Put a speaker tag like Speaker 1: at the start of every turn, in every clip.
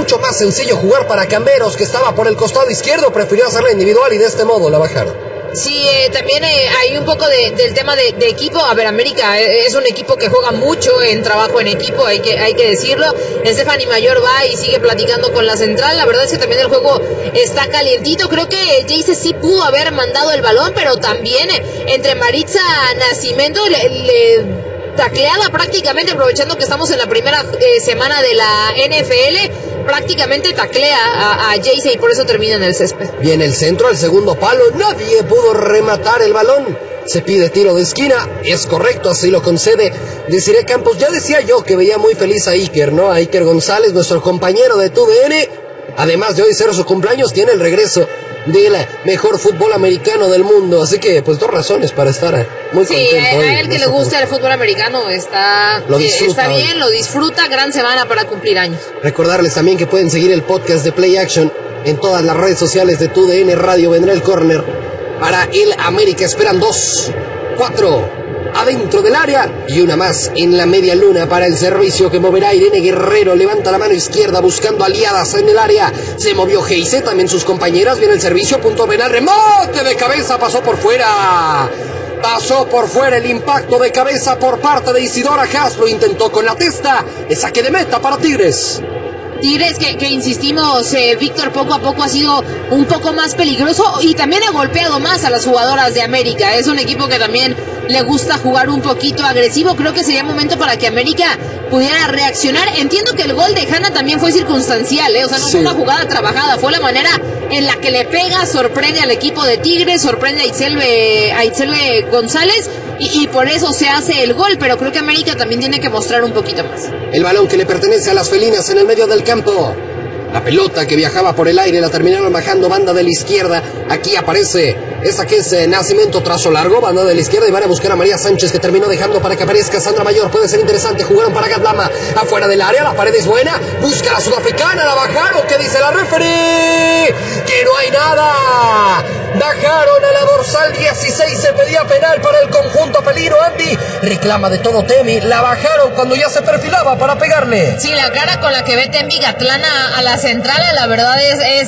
Speaker 1: mucho más sencillo jugar para Camberos, que estaba por el costado izquierdo, prefirió hacerla individual y de este modo la bajaron.
Speaker 2: Sí, también hay un poco del tema de equipo. A ver, América es un equipo que juega mucho en trabajo en equipo, hay que decirlo. Stephanie Mayor va y sigue platicando con la central. La verdad es que también el juego está calientito. Creo que Jayce sí pudo haber mandado el balón, pero también entre Maritza Nascimento le tacleada prácticamente, aprovechando que estamos en la primera semana de la NFL, prácticamente taclea a Jayce y por eso termina en el césped.
Speaker 1: Viene el centro al segundo palo, nadie pudo rematar el balón. Se pide tiro de esquina, es correcto, así lo concede Desiree Campos. Ya decía yo que veía muy feliz a Iker, ¿no? A Iker González, nuestro compañero de TUDN. Además de hoy ser su cumpleaños, tiene el regreso del mejor fútbol americano del mundo. Así que, pues, dos razones para estar muy contento hoy.
Speaker 2: Sí, a él que le gusta el fútbol americano está bien,
Speaker 1: hoy.
Speaker 2: lo disfruta. Gran semana para cumplir años.
Speaker 1: Recordarles también que pueden seguir el podcast de Play Action en todas las redes sociales de TUDN Radio. Vendrá el córner para el América. Esperan 2, 4 adentro del área y una más en la media luna para el servicio que moverá Irene Guerrero. Levanta la mano izquierda buscando aliadas en el área. Se movió Geise, también sus compañeras. Viene el servicio, punto penal, remote de cabeza, pasó por fuera. Pasó por fuera el impacto de cabeza por parte de Isidora Haas. Lo intentó con la testa. El saque de meta para Tigres.
Speaker 2: Tigres que insistimos, Víctor, poco a poco ha sido un poco más peligroso y también ha golpeado más a las jugadoras de América. Es un equipo que también le gusta jugar un poquito agresivo. Creo que sería momento para que América pudiera reaccionar. Entiendo que el gol de Hanna también fue circunstancial, o sea, no fue una jugada trabajada, fue la manera en la que le pega, sorprende al equipo de Tigres, sorprende a Itzelbe González y por eso se hace el gol, pero creo que América también tiene que mostrar un poquito más.
Speaker 1: El balón que le pertenece a las felinas en el medio del campo. La pelota que viajaba por el aire la terminaron bajando, banda de la izquierda. Aquí aparece esta que es Nacimiento, trazo largo, banda de la izquierda, y van a buscar a María Sánchez, que terminó dejando para que aparezca Sandra Mayor. Puede ser interesante, jugaron para Gatlama, afuera del área, la pared es buena, busca a la sudafricana, la bajaron. ¿Qué dice la referee? Que no hay nada. Bajaron a la dorsal 16, se pedía penal para el conjunto felino. Andy reclama de todo Temi, la bajaron cuando ya se perfilaba para pegarle.
Speaker 2: Sí, la cara con la que ve Temi Gatlana a la central, la verdad es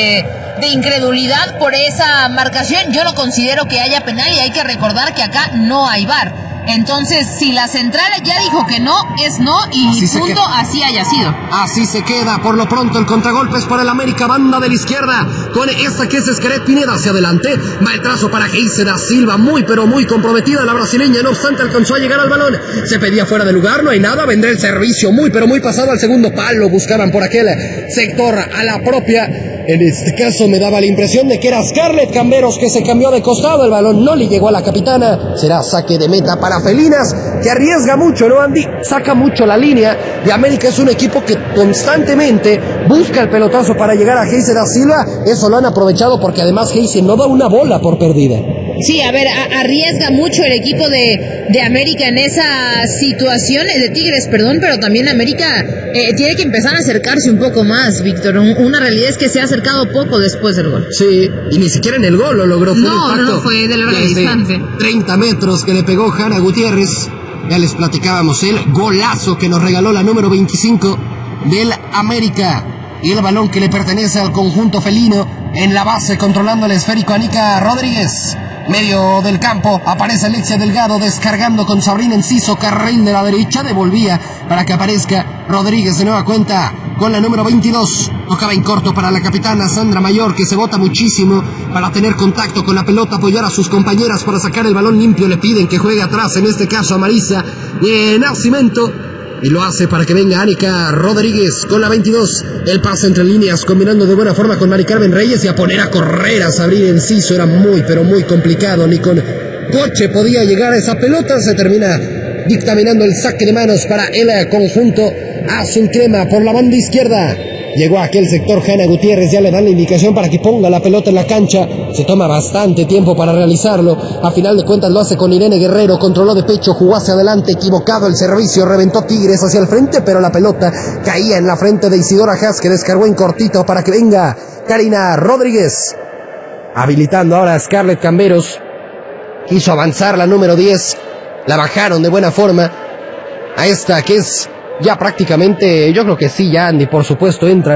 Speaker 2: de incredulidad por esa marcación. Yo no considero que haya penal y hay que recordar que acá no hay VAR. Entonces, si la central ya dijo que no, es no y punto, así haya sido.
Speaker 1: Así se queda. Por lo pronto el contragolpe es para el América, banda de la izquierda, con esta que es Esqueret Pineda hacia adelante. Va el trazo para Geise da Silva, muy pero muy comprometida la brasileña, no obstante alcanzó a llegar al balón. Se pedía fuera de lugar, no hay nada, vendrá el servicio, muy pero muy pasado al segundo palo. Buscaban por aquel sector a la propia. En este caso me daba la impresión de que era Scarlett Camberos, que se cambió de costado. El balón no le llegó a la capitana. Será saque de meta para felinas, que arriesga mucho, ¿no, Andy? Saca mucho la línea. De América es un equipo que constantemente busca el pelotazo para llegar a Geise da Silva. Eso lo han aprovechado porque además Geise no da una bola por perdida.
Speaker 2: Sí, a ver, arriesga mucho el equipo de América en esa situación, de Tigres, perdón, pero también América tiene que empezar a acercarse un poco más, Víctor. Una realidad es que se ha acercado poco después del gol.
Speaker 1: Sí, y ni siquiera en el gol lo logró.
Speaker 2: No, fue de larga distancia.
Speaker 1: 30 metros que le pegó Hanna Gutiérrez. Ya les platicábamos el golazo que nos regaló la número 25 del América. Y el balón que le pertenece al conjunto felino en la base, controlando el esférico Anica Rodríguez. Medio del campo, aparece Alexia Delgado descargando con Sabrina Enciso, carril de la derecha, devolvía para que aparezca Rodríguez de nueva cuenta con la número 22. Tocaba en corto para la capitana Sandra Mayor, que se bota muchísimo para tener contacto con la pelota, apoyar a sus compañeras para sacar el balón limpio. Le piden que juegue atrás, en este caso a Marisa Nacimiento. Y lo hace para que venga Anica Rodríguez con la 22. El pase entre líneas, combinando de buena forma con Mari Carmen Reyes, y a poner a correr a Sabrina Enciso. Era muy, pero muy complicado. Ni con coche podía llegar a esa pelota. Se termina dictaminando el saque de manos para el conjunto azul crema por la banda izquierda. Llegó a aquel sector Hanna Gutiérrez, ya le dan la indicación para que ponga la pelota en la cancha. Se toma bastante tiempo para realizarlo. A final de cuentas lo hace con Irene Guerrero. Controló de pecho, jugó hacia adelante, equivocado el servicio, reventó Tigres hacia el frente, pero la pelota caía en la frente de Isidora Haas, que descargó en cortito para que venga Karina Rodríguez. Habilitando ahora a Scarlett Camberos. Quiso avanzar la número 10. La bajaron de buena forma a esta que es ya prácticamente, yo creo que sí, ya Andy, por supuesto, entra